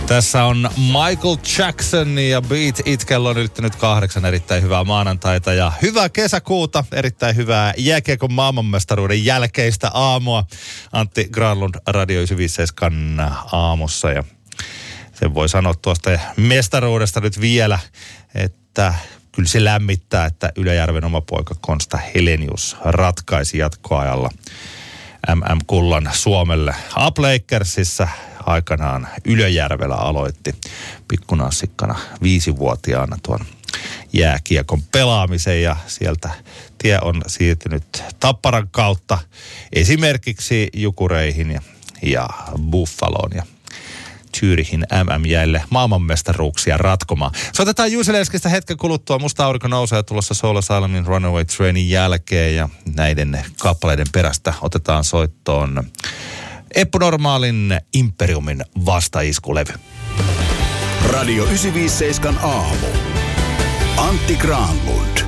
Tässä on Michael Jackson ja Beat It. Kello on ylittänyt 8. Erittäin hyvää maanantaita ja hyvää kesäkuuta. Erittäin hyvää jääkiekon maailmanmestaruuden jälkeistä aamua. Antti Granlund Radio 957 aamussa. Ja sen voi sanoa tuosta mestaruudesta nyt vielä, että kyllä se lämmittää, että Ylöjärven oma poika Konsta Helenius ratkaisi jatkoajalla MM-kullan Suomelle. Up Lakersissa aikanaan Ylöjärvellä aloitti pikkunanssikkana 5-vuotiaana tuon jääkiekon pelaamisen ja sieltä tie on siirtynyt Tapparan kautta esimerkiksi Jukureihin ja Buffaloon ja Zürichin MM-jäille maailmanmestaruuksia ratkomaan. Soitetaan Juiseleskistä hetken kuluttua. Musta aurinko nousee tulossa Soul Asylumin Runaway Trainin jälkeen ja näiden kappaleiden perästä otetaan soittoon Eppu Normaalin Imperiumin vastaiskulevy. Radio 957 aamu. Antti Granlund.